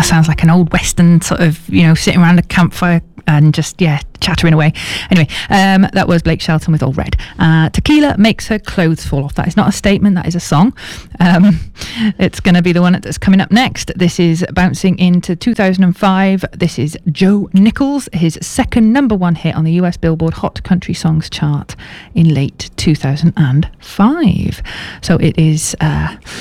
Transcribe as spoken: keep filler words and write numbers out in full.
that sounds like an old Western sort of, you know, sitting around a campfire and just, yeah, chattering away. Anyway, um, that was Blake Shelton with All Red. Uh, Tequila Makes Her Clothes Fall Off. That is not a statement, that is a song. Um, it's going to be the one that's coming up next. This is bouncing into two thousand five. This is Joe Nichols, his second number one hit on the U S Billboard Hot Country Songs chart in late two thousand five. So it is uh,